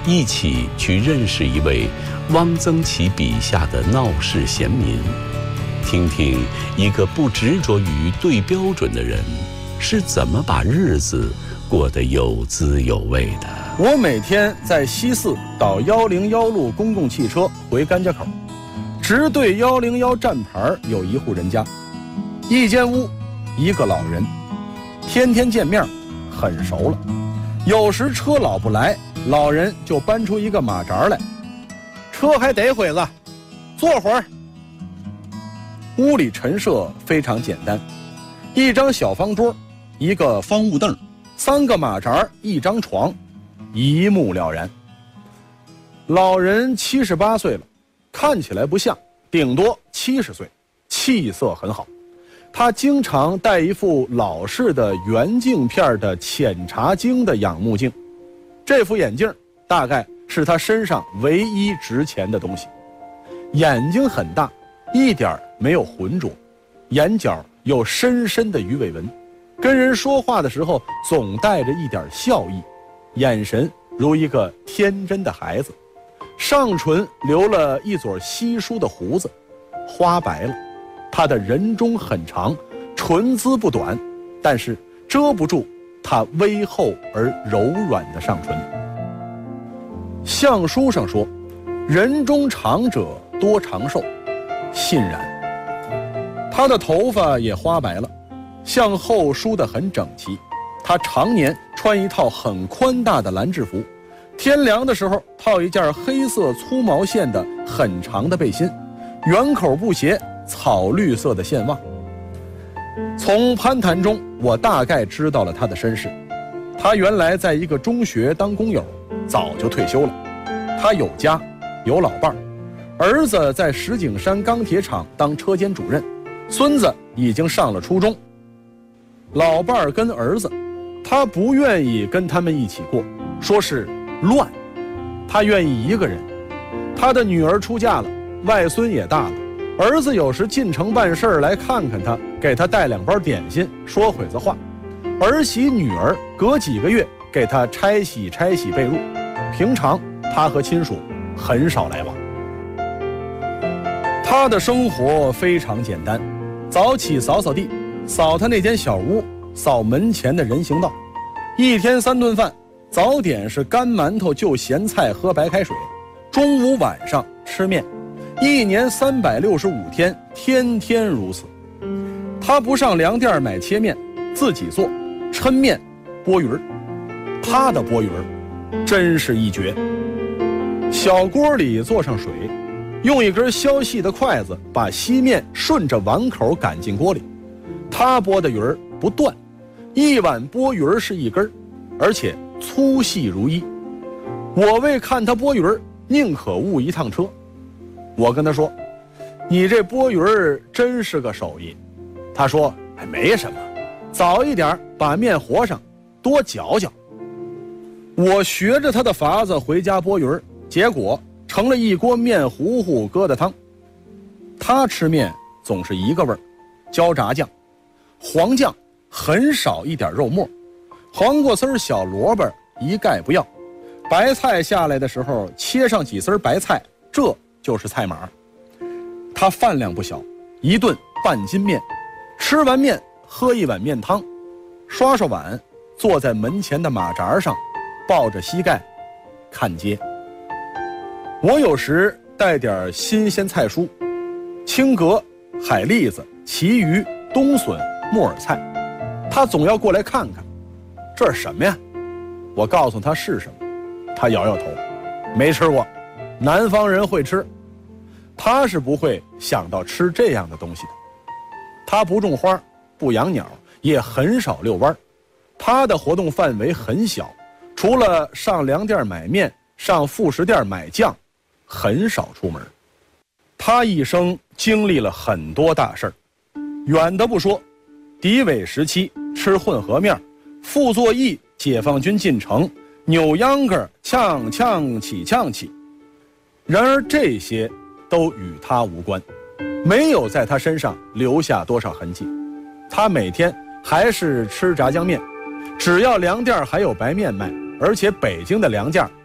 一起去认识一位汪曾祺笔下的闹市贤民，听听一个不执着于对标准的人是怎么把日子过得有滋有味的。 我每天在西四倒101路公共汽车回甘家口，直对101站牌有一户人家，一间屋，一个老人，天天见面，很熟了。有时车老不来，老人就搬出一个马扎来，车还得会子，坐会儿。屋里陈设非常简单，一张小方桌，一个方木凳，3个马扎，一张床，一目了然。老人78岁了，看起来不像，顶多70岁，气色很好。他经常戴一副老式的圆镜片的浅茶晶的仰目镜，这副眼镜大概是他身上唯一值钱的东西。眼睛很大，一点没有浑浊，眼角有深深的鱼尾纹，跟人说话的时候总带着一点笑意，眼神如一个天真的孩子。上唇留了一撮稀疏的胡子，花白了。他的人中很长，唇姿不短，但是遮不住他微厚而柔软的上唇。相书上说，人中长者多长寿，信然。他的头发也花白了，向后梳得很整齐。他常年穿一套很宽大的蓝制服，天凉的时候套一件黑色粗毛线的很长的背心，圆口布鞋，草绿色的线袜。从攀谈中，我大概知道了他的身世。他原来在一个中学当工友，早就退休了。他有家，有老伴儿，儿子在石景山钢铁厂当车间主任，孙子已经上了初中。老伴儿跟儿子，他不愿意跟他们一起过，说是乱，他愿意一个人。他的女儿出嫁了，外孙也大了，儿子有时进城办事来看看他，给他带2包点心，说会子话。儿媳女儿隔几个月给他拆洗被褥。平常他和亲属很少来往。他的生活非常简单，早起扫扫地，扫他那间小屋，扫门前的人行道。一天3顿饭，早点是干馒头就咸菜喝白开水，中午晚上吃面，一年365天，天天如此。他不上粮店买切面，自己做，抻面，拨鱼儿。他的拨鱼儿真是一绝。小锅里做上水，用一根削细的筷子把稀面顺着碗口赶进锅里。他拨的鱼儿不断，一碗拨鱼儿是一根，而且粗细如一。我为看他拨鱼儿，宁可误一趟车。我跟他说，你这拨鱼儿真是个手艺。他说，没什么，早一点把面和上，多搅搅。我学着他的法子回家拨鱼儿，结果成了一锅面糊糊疙瘩汤。他吃面总是一个味儿，焦炸酱，黄酱，很少一点肉末，黄瓜丝小萝卜一概不要，白菜下来的时候切上几丝白菜，这就是菜码。他饭量不小，一顿半斤面，吃完面喝一碗面汤，刷刷碗，坐在门前的马扎上，抱着膝盖看街。我有时带点新鲜菜蔬，青蛤、海蛎子、旗鱼、冬笋、木耳菜，他总要过来看看，这是什么呀？我告诉他是什么，他摇摇头，没吃过，南方人会吃，他是不会想到吃这样的东西的。他不种花，不养鸟，也很少遛弯，他的活动范围很小，除了上粮店买面，上副食店买酱，很少出门。他一生经历了很多大事儿，远的不说，敌伪时期吃混合面，傅作义解放军进城，扭秧歌，呛起。然而这些都与他无关，没有在他身上留下多少痕迹。他每天还是吃炸酱面，只要粮店还有白面卖，而且北京的粮价